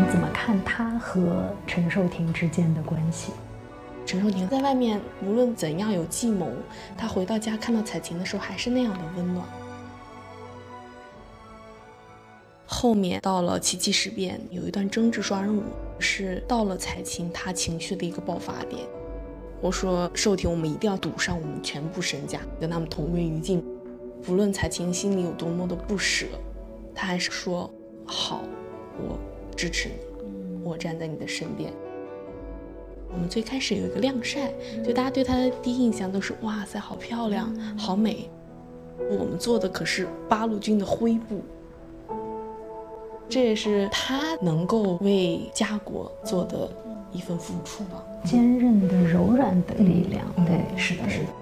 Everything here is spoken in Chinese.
你怎么看他和陈寿廷之间的关系？ 陈寿廷在外面无论怎样有计谋，他回到家看到彩琴的时候还是那样的温暖。后面到了七七事变，有一段争执双人舞，是到了彩琴她情绪的一个爆发点。我说寿廷，我们一定要赌上我们全部身家，跟他们同归于尽。不论彩琴心里有多么的不舍，他还是说好，我支持你，我站在你的身边。我们最开始有一个晾晒，就大家对她的第一印象都是哇塞，好漂亮，好美。我们做的可是八路军的灰布，这也是她能够为家国做的一份付出吧。 坚韧的、柔软的力量。对， 是的，是的。